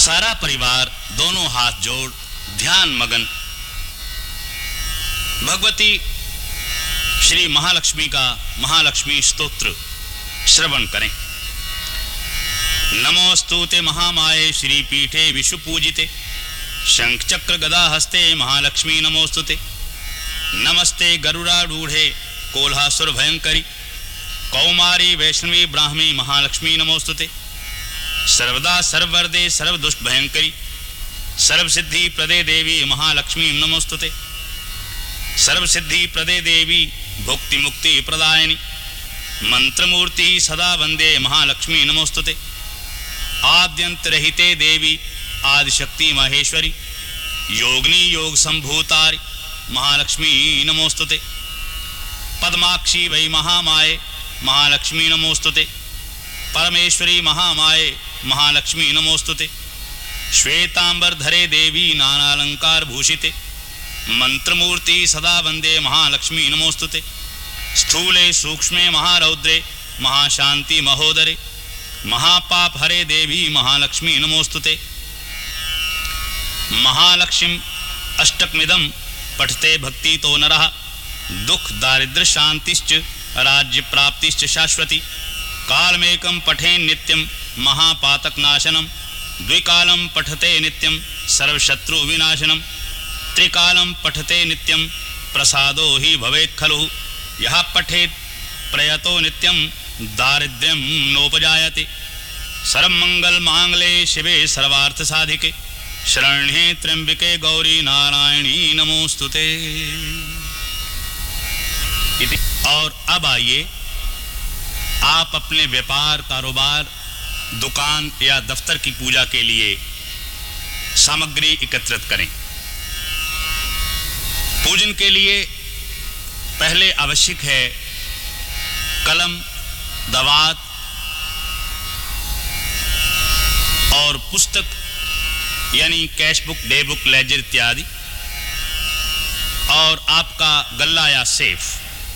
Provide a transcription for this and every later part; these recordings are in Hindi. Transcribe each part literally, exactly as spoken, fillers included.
सारा परिवार दोनों हाथ जोड़ ध्यान मगन भगवती श्री महालक्ष्मी का महालक्ष्मी स्तोत्र श्रवण करें। नमोस्तुते महामाये श्री पीठे विश्व पूजिते शंख चक्र गदा हस्ते महालक्ष्मी नमोस्तुते। नमस्ते गरुड़ारूढ़े कोल्हासुर भयंकरी कौमारी वैष्णवी ब्राह्मी महालक्ष्मी नमोस्तुते। सर्वदा सर्ववरदे सर्वदुष्ट भयंकरी सर्वसिद्धि प्रदे देवी महालक्ष्मी नमोस्तुते। सर्वसिद्धि प्रदे देवी भुक्ति मुक्ति प्रदायिनी मंत्रमूर्ति सदा वंदे महालक्ष्मी नमोस्तुते। आद्यंत रहिते देवी आदिशक्ति महेश्वरी योगिनी योग संभूतारि महालक्ष्मी नमोस्तुते। पद्माक्षी वै महामाये महालक्ष्मी नमोस्तुते। परमेश्वरी महामाये महालक्ष्मी नमोस्तुते। श्वेतांबर धरे देवी नानालंकार भूषिते मंत्रमूर्ति सदा वंदे महालक्ष्मी नमोस्तुते। स्थूले सूक्ष्मे महारौद्रे महाशांति महोदरे महापाप हरे देवी महालक्ष्मी नमोस्तुते। महालक्ष्मी अष्टकमिदं पठते भक्ति तो नरः दुख दारिद्र्य शांतिश्च राज्य प्राप्तिश्च शाश्वती। कालमेकं पठेन नित्यं महापातक नाशनम द्विकालं पठते नित्यं सर्वशत्रु विनाशनम त्रिकालं पठते नित्यं प्रसादो हि भवेत् खलु। यः पठेत् प्रयतो नित्यं दारिद्र्यं नोपजायते। सर्वमंगल मांगले शिवे सर्वार्थ साधिके शरण्ये त्र्यंबिके गौरी नारायणी नमोस्तुते। और अब आइए आप अपने व्यापार कारोबार दुकान या दफ्तर की पूजा के लिए सामग्री एकत्रित करें। पूजन के लिए पहले आवश्यक है कलम दवात और पुस्तक यानी cash book day book laser इत्यादि और आपका गल्ला या सेफ।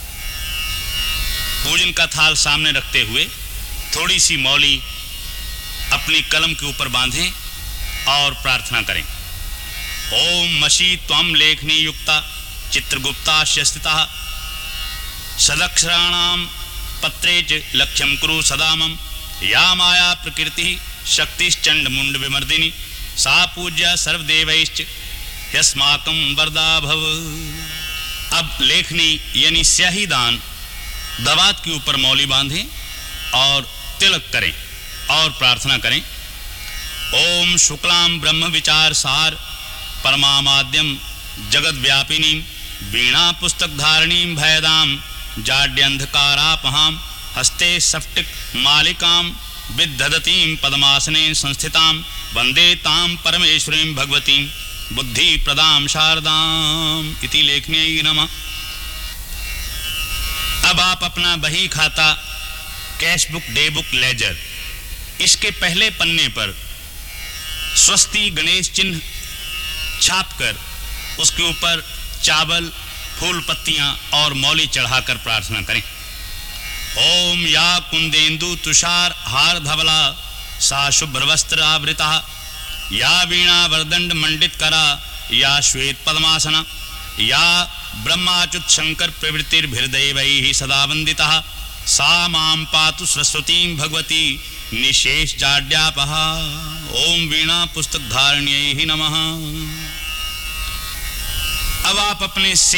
पूजन का थाल सामने रखते हुए थोड़ी सी मौली अपनी कलम के ऊपर बांधें और प्रार्थना करें। ओम मशी त्वं लेखनी युक्ता चित्रगुप्ता स्थिता सदक्षराणाम पत्रे च लक्ष्यं कुरु सदा मम या माया प्रकृति शक्तिश्चंड मुंड विमर्दिनी सा पूज्या सर्वदेवैश्च यस्माकं वरदा भव। अब लेखनी यानी स्याही दान दवात के ऊपर मौली बांधें और तिलक करें और प्रार्थना करें। ओम शुक्लां ब्रह्म विचार सार परमामाद्यम जगद व्यापिनी वीणा पुस्तक धारणीं भयदाम जाड्यंधकारापहां हस्ते सफ्टिक मालिकां विदधतीं पद्मासने संस्थितां वंदे तां परमेश्वरीं भगवतीं बुद्धि प्रदां शारदां इति लेखन्यै नमः। अब आप अपना बही खाता cash book day book laser इसके पहले पन्ने पर स्वस्ति गणेश चिन्ह छापकर उसके ऊपर चावल फूल पत्तियां और मौली चढ़ाकर प्रार्थना करें। ओम या कुंदेन्दु तुषार हार धवला सा शुभ्र वस्त्र आवृता या वीणा वरदंड मंडित करा या श्वेत पद्मासना या ब्रह्माच्युत शंकर प्रवृत्तिर्भिर्दैवैः सदा वंदिता सा मां पातु सरस्वतीं भगवती निशेष जाड्यापहा। ओम वीणा पुस्तक धारण्यै नमः। अब आप अपने